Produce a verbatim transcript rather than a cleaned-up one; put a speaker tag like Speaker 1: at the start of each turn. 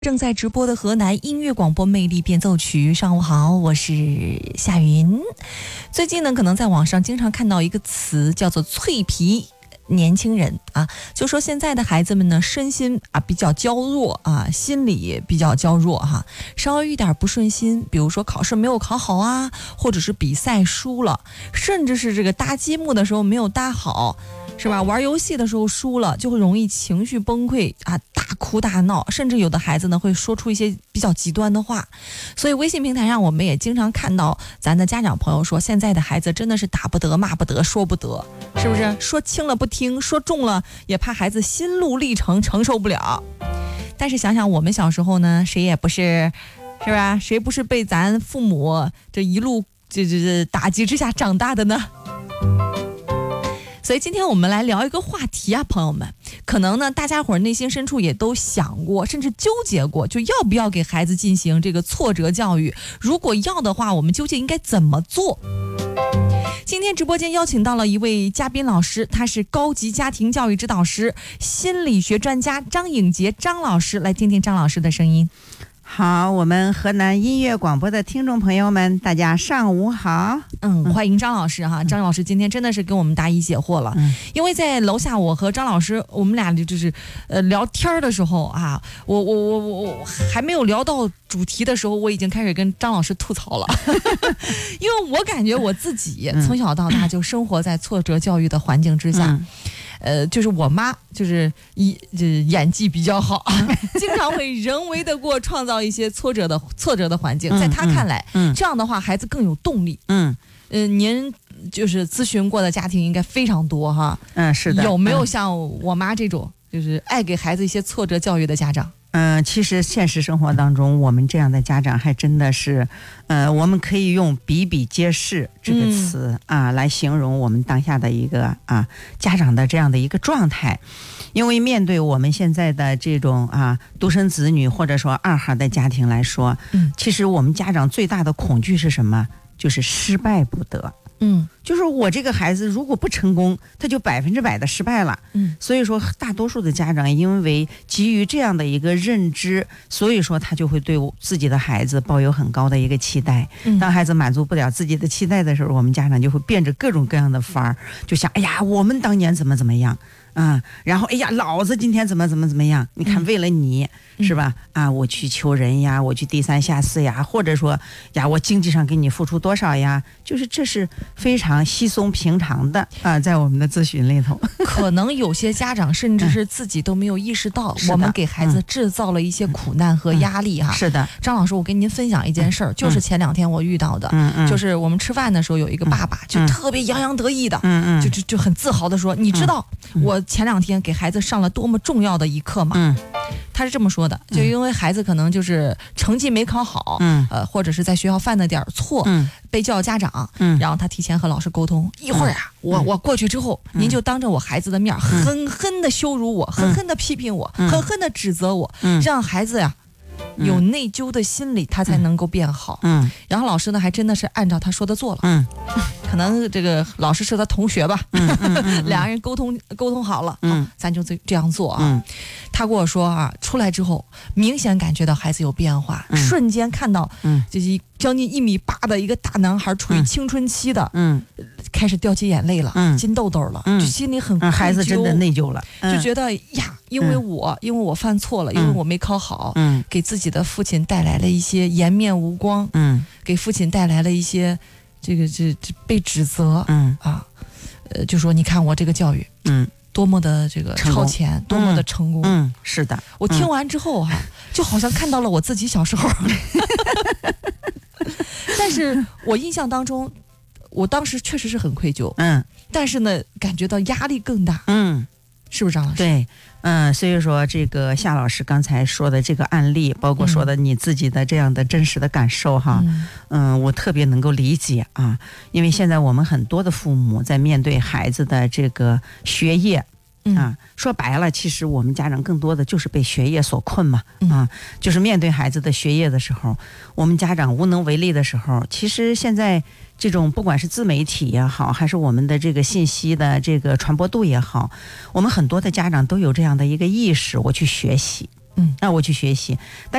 Speaker 1: 正在直播的河南音乐广播魅力变奏曲，上午好，我是夏云。最近呢，可能在网上经常看到一个词叫做脆皮年轻人啊，就说现在的孩子们呢，身心啊比较娇弱啊，心理也比较娇弱哈、啊，稍微一点不顺心，比如说考试没有考好啊，或者是比赛输了，甚至是这个搭积木的时候没有搭好，是吧？玩游戏的时候输了，就会容易情绪崩溃啊，大哭大闹，甚至有的孩子呢会说出一些比较极端的话。所以微信平台上我们也经常看到咱的家长朋友说，现在的孩子真的是打不得、骂不得、说不得，是不是？说轻了不听，说重了也怕孩子心路历程承受不了。但是想想我们小时候呢，谁也不是，是吧？谁不是被咱父母这一路这这这打击之下长大的呢？所以今天我们来聊一个话题啊，朋友们，可能呢大家伙内心深处也都想过，甚至纠结过，就要不要给孩子进行这个挫折教育？如果要的话，我们究竟应该怎么做？今天直播间邀请到了一位嘉宾老师，他是高级家庭教育指导师、心理学专家张颖杰张老师，来听听张老师的声音。
Speaker 2: 好，我们河南音乐广播的听众朋友们，大家上午好。
Speaker 1: 嗯，欢迎张老师哈。张老师今天真的是给我们答疑解惑了。嗯，因为在楼下我和张老师我们俩就是呃聊天的时候啊，我我我我我还没有聊到主题的时候，我已经开始跟张老师吐槽了。因为我感觉我自己从小到大就生活在挫折教育的环境之下。嗯呃，就是我妈，就是一就是演技比较好，经常会人为的给我创造一些挫折的挫折的环境。在她看来，嗯，这样的话孩子更有动力。嗯，呃，您就是咨询过的家庭应该非常多哈。
Speaker 2: 嗯，是的。
Speaker 1: 有没有像我妈这种，就是爱给孩子一些挫折教育的家长？
Speaker 2: 嗯，其实现实生活当中，我们这样的家长还真的是，呃，我们可以用比比皆是这个词、嗯、啊来形容我们当下的一个啊家长的这样的一个状态。因为面对我们现在的这种啊独生子女或者说二孩的家庭来说，嗯，其实我们家长最大的恐惧是什么？就是失败不得。嗯，就是我这个孩子如果不成功，他就百分之百的失败了。嗯，所以说大多数的家长因为基于这样的一个认知，所以说他就会对自己的孩子抱有很高的一个期待。嗯，当孩子满足不了自己的期待的时候，我们家长就会变着各种各样的法儿，就想，哎呀，我们当年怎么怎么样。嗯，然后哎呀，老子今天怎么怎么怎么样？你看，为了你、嗯、是吧？啊，我去求人呀，我去低三下四呀，或者说呀，我经济上给你付出多少呀？就是这是非常稀松平常的啊，在我们的咨询里头，
Speaker 1: 可能有些家长甚至是自己都没有意识到，嗯、我们给孩子制造了一些苦难和压力哈。
Speaker 2: 嗯嗯、是的，
Speaker 1: 张老师，我跟您分享一件事儿、嗯，就是前两天我遇到的，嗯嗯，就是我们吃饭的时候，有一个爸爸、嗯、就特别洋洋得意的，嗯嗯，就就就很自豪的说，你知道、嗯、我前两天给孩子上了多么重要的一课吗？嗯，他是这么说的，就因为孩子可能就是成绩没考好，嗯，呃，或者是在学校犯了点错，嗯，被叫家长，嗯，然后他提前和老师沟通，一会儿啊，嗯、我我过去之后、嗯，您就当着我孩子的面、嗯、狠狠的羞辱我，嗯、狠狠的批评我，嗯、狠狠的指责我，嗯、让孩子呀。有内疚的心理，他才能够变好。嗯，然后老师呢，还真的是按照他说的做了。嗯，可能这个老师是他同学吧。嗯，嗯嗯两个人沟通沟通好了，嗯，咱就这这样做啊。嗯，他跟我说啊，出来之后明显感觉到孩子有变化，嗯、瞬间看到，嗯，就是将近一米八的一个大男孩，处于青春期的，嗯，开始掉起眼泪了，嗯，金豆豆了，嗯，就心里很愧疚、嗯、
Speaker 2: 孩子真的内疚了，
Speaker 1: 嗯、就觉得呀。因为我、嗯、因为我犯错了，因为我没考好，嗯，给自己的父亲带来了一些颜面无光，嗯，给父亲带来了一些这个这这被指责，嗯啊，呃，就说你看我这个教育，嗯，多么的这个超前，多么的成功，
Speaker 2: 嗯，是的，
Speaker 1: 我听完之后哈、啊嗯，就好像看到了我自己小时候，但是我印象当中，我当时确实是很愧疚，嗯，但是呢，感觉到压力更大，嗯。是不是张老师？
Speaker 2: 对，嗯，所以说这个夏老师刚才说的这个案例，包括说的你自己的这样的真实的感受哈，嗯，嗯我特别能够理解啊，因为现在我们很多的父母在面对孩子的这个学业。啊，说白了，其实我们家长更多的就是被学业所困嘛，啊，就是面对孩子的学业的时候，我们家长无能为力的时候，其实现在这种不管是自媒体也好，还是我们的这个信息的这个传播度也好，我们很多的家长都有这样的一个意识，我去学习。
Speaker 1: 嗯，
Speaker 2: 那我去学习。但